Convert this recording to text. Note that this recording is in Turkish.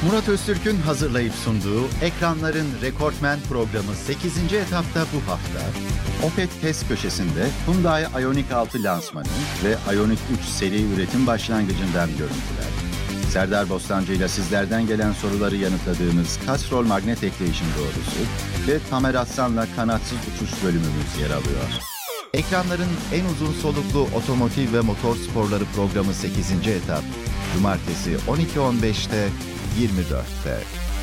Murat Öztürk'ün hazırlayıp sunduğu Ekranların Rekortmen programı 8. etapta bu hafta Opet test köşesinde Hyundai Ioniq 6 lansmanı ve Ioniq 3 seri üretim başlangıcından görüntüler. Serdar Bostancı ile sizlerden gelen soruları yanıtladığımız Castrol magnet ekleyişim doğrusu ve Tamer Aslan'la kanatsız uçuş bölümümüz yer alıyor. Ekranların en uzun soluklu otomotiv ve motor sporları programı 8. etap Cumartesi 12.15'te 24'te.